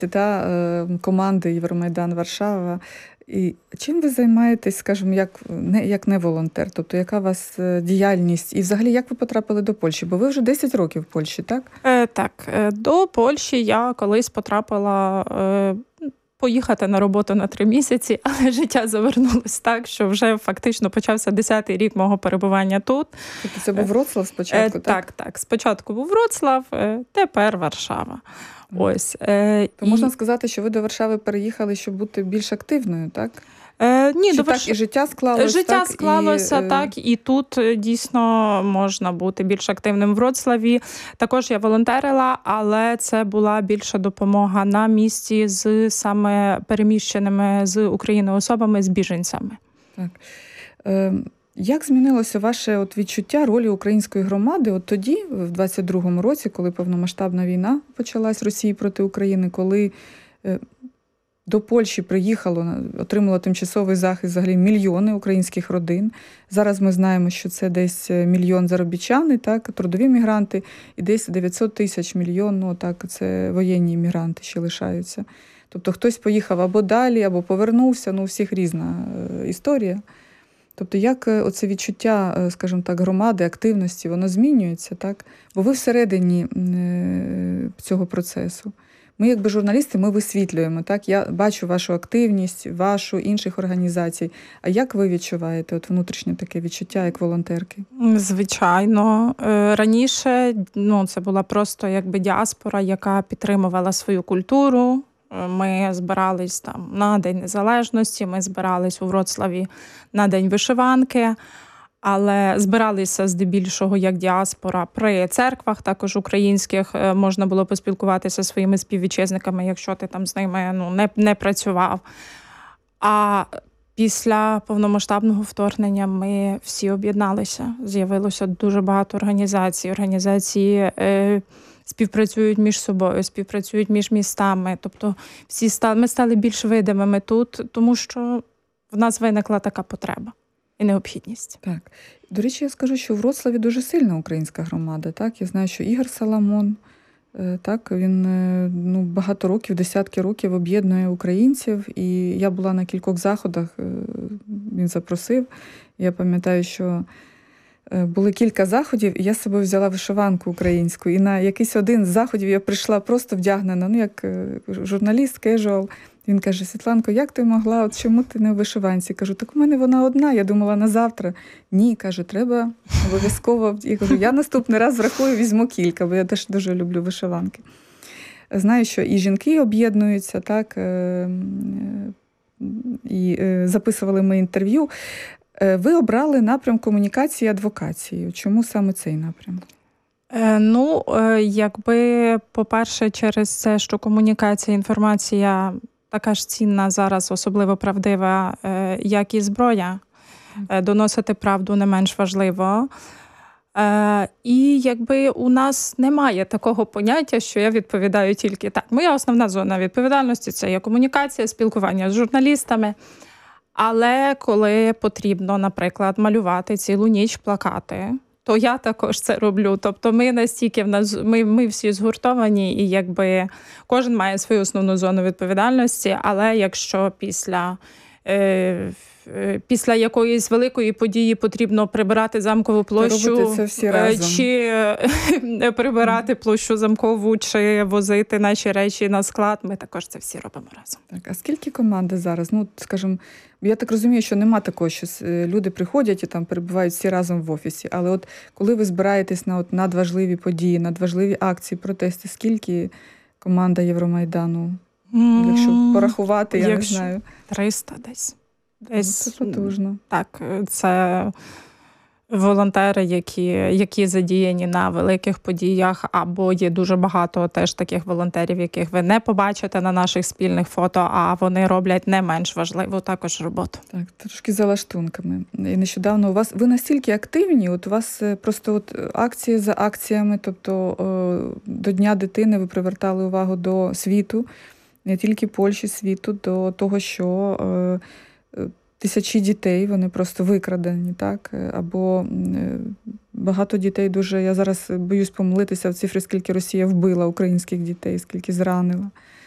команди Євромайдан Варшава. І чим ви займаєтесь, скажімо, як не волонтер? Тобто, яка у вас діяльність? І взагалі, як ви потрапили до Польщі? Бо ви вже 10 років в Польщі, так? Так, до Польщі я колись потрапила поїхати на роботу на 3 місяці, але життя завернулось так, що вже фактично почався 10-й рік мого перебування тут. Тобто це був Вроцлав спочатку, так? Так. Спочатку був Вроцлав, тепер Варшава. Ось. То можна сказати, що ви до Варшави переїхали, щоб бути більш активною, так? Ні, так і життя склалося? Життя склалося, так, і тут дійсно можна бути більш активним в Вроцлаві. Також я волонтерила, але це була більша допомога на місці з саме переміщеними з України особами, з біженцями. Так. Як змінилося ваше відчуття ролі української громади от тоді, в 22-му році, коли повномасштабна війна почалась Росії проти України, коли до Польщі отримало тимчасовий захист взагалі мільйони українських родин. Зараз ми знаємо, що це десь 1 мільйон заробітчани, так, трудові мігранти, і десь 900 тисяч це воєнні мігранти ще лишаються. Тобто хтось поїхав або далі, або повернувся, у всіх різна історія. Тобто як оце відчуття, скажімо так, громади, активності, воно змінюється, так? Бо ви всередині цього процесу. Ми, якби журналісти, ми висвітлюємо, так? Я бачу вашу активність, вашу, інших організацій. А як ви відчуваєте внутрішнє таке відчуття, як волонтерки? Звичайно. Раніше це була просто якби діаспора, яка підтримувала свою культуру. Ми збирались там на День Незалежності, ми збирались у Вроцлаві на День вишиванки, але збиралися здебільшого як діаспора при церквах, також українських. Можна було поспілкуватися зі своїми співвітчизниками, якщо ти там з ними не працював. А після повномасштабного вторгнення ми всі об'єдналися. З'явилося дуже багато організацій. Організації співпрацюють між собою, співпрацюють між містами. Тобто ми стали більш видимими тут, тому що в нас виникла така потреба і необхідність. Так. До речі, я скажу, що в Вроцлаві дуже сильна українська громада. Так? Я знаю, що Ігор Саламон, так, він багато років, десятки років об'єднує українців. І я була на кількох заходах, він запросив. Я пам'ятаю, що були кілька заходів, і я з собою взяла вишиванку українську. І на якийсь один з заходів я прийшла просто вдягнена, як журналіст, кежуал. Він каже: Світланко, як ти могла, чому ти не в вишиванці? Кажу, так у мене вона одна, я думала на завтра. Ні, каже, треба обов'язково. Я кажу, я наступний раз врахую, візьму кілька, бо я теж дуже люблю вишиванки. Знаю, що і жінки об'єднуються, так, і записували ми інтерв'ю. Ви обрали напрям комунікації і адвокації. Чому саме цей напрям? Якби, по-перше, через це, що комунікація, інформація така ж цінна зараз, особливо правдива, як і зброя. Доносити правду не менш важливо. І якби у нас немає такого поняття, що я відповідаю тільки так. Моя основна зона відповідальності – це є комунікація, спілкування з журналістами. Але коли потрібно, наприклад, малювати цілу ніч плакати, то я також це роблю. Тобто ми настільки ми всі згуртовані, і якби кожен має свою основну зону відповідальності, але якщо після якоїсь великої події потрібно прибирати Замкову площу, чи прибирати площу Замкову, чи возити наші речі на склад, ми також це всі робимо разом. Так, а скільки команди зараз? Скажімо, я так розумію, що нема такого, що люди приходять і там перебувають всі разом в офісі. Але от коли ви збираєтесь на надважливі події, надважливі акції, протести, скільки команда Євромайдану? Якщо порахувати, я не знаю. 300 десь. Це потужно. Так, це волонтери, які задіяні на великих подіях, або є дуже багато теж таких волонтерів, яких ви не побачите на наших спільних фото, а вони роблять не менш важливу також роботу. Так, трошки за лаштунками. І нещодавно ви настільки активні, у вас просто акції за акціями, тобто до Дня дитини ви привертали увагу до світу, не тільки Польщі, світу, до того, що тисячі дітей, вони просто викрадені, так? Або багато дітей дуже, я зараз боюсь помилитися в цифри, скільки Росія вбила українських дітей, скільки зранила.